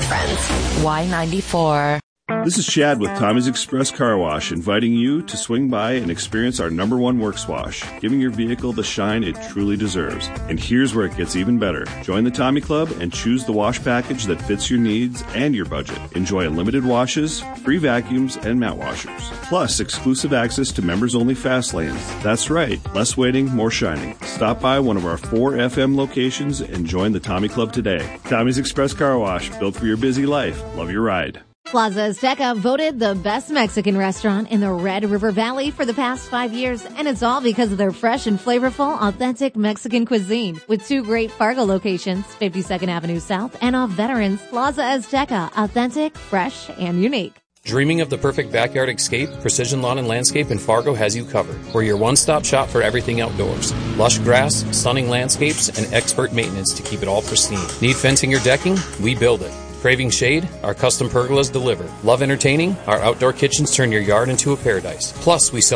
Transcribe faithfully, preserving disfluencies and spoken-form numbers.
with friends. Y ninety-four. This is Chad with Tommy's Express Car Wash, inviting you to swing by and experience our number one works wash, giving your vehicle the shine it truly deserves. And here's where it gets even better. Join the Tommy Club and choose the wash package that fits your needs and your budget. Enjoy unlimited washes, free vacuums, and mat washers. Plus, exclusive access to members-only fast lanes. That's right, less waiting, more shining. Stop by one of our four F M locations and join the Tommy Club today. Tommy's Express Car Wash, built for your busy life. Love your ride. Plaza Azteca voted the best Mexican restaurant in the Red River Valley for the past five years, and it's all because of their fresh and flavorful, authentic Mexican cuisine. With two great Fargo locations, fifty-second Avenue South and off Veterans, Plaza Azteca, authentic, fresh, and unique. Dreaming of the perfect backyard escape? Precision Lawn and Landscape in Fargo has you covered. We're your one-stop shop for everything outdoors. Lush grass, stunning landscapes, and expert maintenance to keep it all pristine. Need fencing or decking? We build it. Craving shade? Our custom pergolas deliver. Love entertaining? Our outdoor kitchens turn your yard into a paradise. Plus, we sell